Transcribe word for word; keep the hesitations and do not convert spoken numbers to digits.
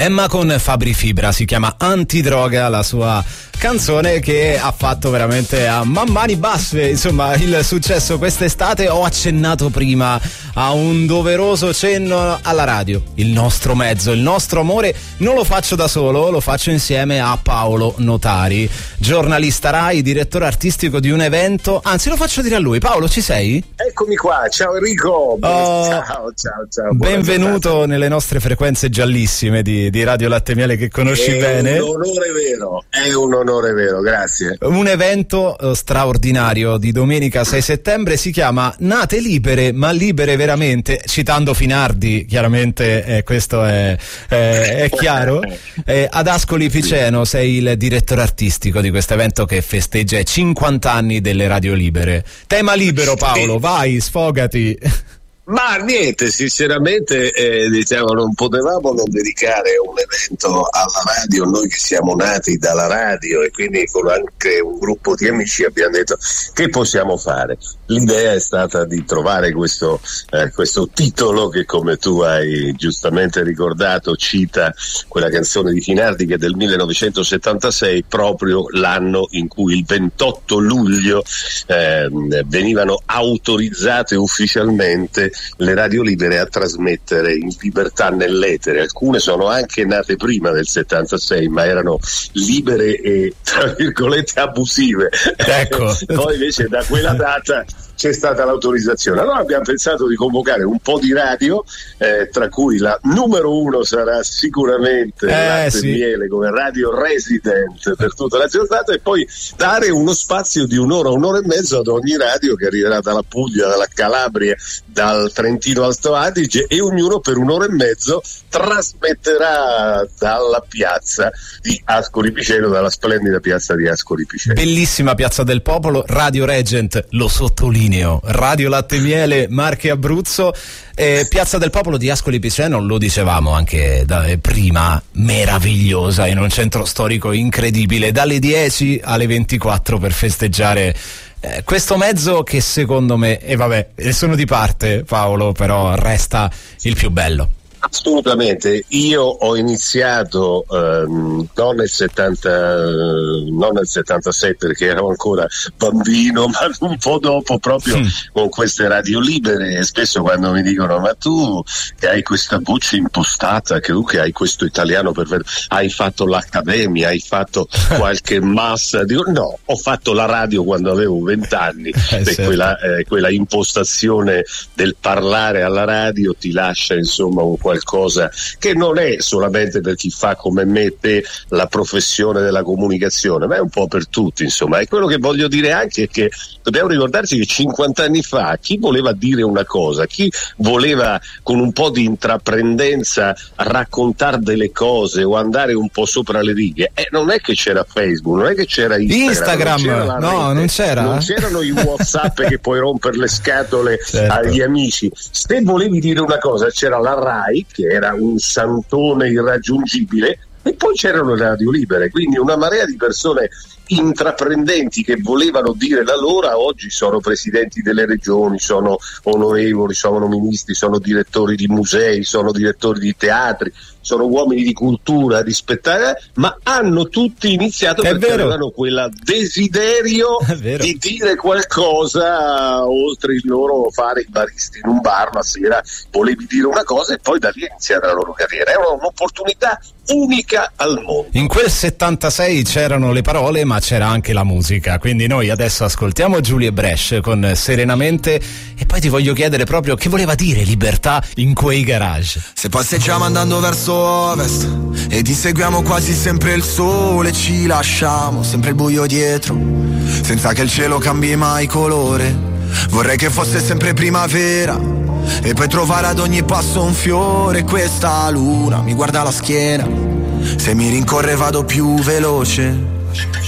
Emma con Fabri Fibra, si chiama Antidroga la sua canzone, che ha fatto veramente a man mani basse insomma il successo quest'estate. Ho accennato prima a un doveroso cenno alla radio, il nostro mezzo, il nostro amore. Non lo faccio da solo, lo faccio insieme a Paolo Notari, giornalista Rai, direttore artistico di un evento. Anzi, lo faccio dire a lui. Paolo, ci sei? Eccomi qua, ciao Enrico. Oh, ciao, ciao, ciao. Benvenuto giornata. Nelle nostre frequenze giallissime di, di Radio Latte Miele, che conosci è bene. È un onore vero, è un onore vero, grazie. Un evento uh, straordinario di domenica sei settembre, si chiama Nate Libere, ma libere veramente, citando Finardi, chiaramente eh, questo è, è, è chiaro. eh, ad Ascoli Piceno sei il direttore artistico di questo evento che festeggia i cinquanta anni delle radio libere. Tema libero, Paolo, vai, sfogati. Ma niente, sinceramente eh, diciamo non potevamo non dedicare un evento alla radio, noi che siamo nati dalla radio e quindi con anche un gruppo di amici abbiamo detto che possiamo fare. L'idea è stata di trovare questo, eh, questo titolo che, come tu hai giustamente ricordato, cita quella canzone di Finardi che è del millenovecentosettantasei, proprio l'anno in cui il ventotto luglio eh, venivano autorizzate ufficialmente le radio libere a trasmettere in libertà nell'etere. Alcune sono anche nate prima del settantasei, ma erano libere e tra virgolette abusive. Ecco. Poi invece da quella data c'è stata l'autorizzazione. Allora abbiamo pensato di convocare un po' di radio, eh, tra cui la numero uno sarà sicuramente eh, Latte sì. Miele come radio resident per tutta la giornata, e poi dare uno spazio di un'ora, un'ora e mezzo ad ogni radio che arriverà dalla Puglia, dalla Calabria, dal Trentino Alto Adige, e ognuno per un'ora e mezzo trasmetterà dalla piazza di Ascoli Piceno, dalla splendida piazza di Ascoli Piceno. Bellissima piazza del popolo, Radio Regent, lo sottolineo, Radio Latte Miele, Marche Abruzzo, eh, piazza del popolo di Ascoli Piceno, lo dicevamo anche da, eh, prima, meravigliosa, in un centro storico incredibile, dalle dieci alle ventiquattro per festeggiare eh, questo mezzo che secondo me, e vabbè, sono di parte Paolo, però resta il più bello. Assolutamente, io ho iniziato ehm, non nel settanta, non nel settantasei perché ero ancora bambino, ma un po' dopo, proprio mm. con queste radio libere. E spesso quando mi dicono ma tu che hai questa voce impostata, che tu che hai questo italiano perfetto, hai fatto l'accademia, hai fatto qualche massa, dico no, ho fatto la radio quando avevo vent'anni eh, e certo. quella, eh, quella impostazione del parlare alla radio ti lascia insomma un qualcosa che non è solamente per chi fa come me e te la professione della comunicazione, ma è un po' per tutti insomma. E quello che voglio dire anche è che dobbiamo ricordarci che cinquanta anni fa chi voleva dire una cosa, chi voleva con un po' di intraprendenza raccontare delle cose o andare un po' sopra le righe, eh, non è che c'era Facebook, non è che c'era Instagram, Instagram non c'era no, rete, non c'era non c'erano i WhatsApp che puoi rompere le scatole certo. agli amici. Se volevi dire una cosa c'era la Rai, che era un santone irraggiungibile, e poi c'erano le radio libere, quindi una marea di persone intraprendenti che volevano dire la loro. Oggi sono presidenti delle regioni, sono onorevoli, sono ministri, sono direttori di musei, sono direttori di teatri, sono uomini di cultura, di spettacolo, ma hanno tutti iniziato è perché vero. avevano quel desiderio di dire qualcosa oltre il loro fare i baristi in un bar la sera, volevi dire una cosa e poi da lì è iniziata la loro carriera. Era un'opportunità unica al mondo. In quel settantasei c'erano le parole, ma c'era anche la musica, quindi noi adesso ascoltiamo Giulia Brescia con Serenamente e poi ti voglio chiedere proprio che voleva dire libertà in quei garage. Se passeggiamo andando verso ovest e ti seguiamo quasi sempre il sole, ci lasciamo sempre il buio dietro senza che il cielo cambi mai colore. Vorrei che fosse sempre primavera e poi trovare ad ogni passo un fiore. Questa luna mi guarda la schiena, se mi rincorre vado più veloce.